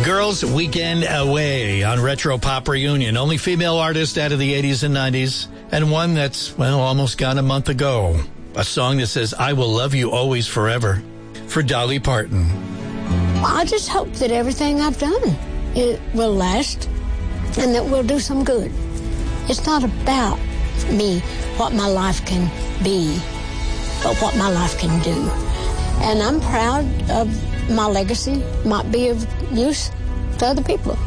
Girls Weekend Away on Retro Pop Reunion. Only female artist out of the 80s and 90s. And one that's, well, almost gone a month ago. A song that says, I will love you always forever. For Dolly Parton. I just hope that everything I've done, it will last and that we'll do some good. It's not about me, what my life can be, but what my life can do. And I'm proud of my legacy, might be of use to other people.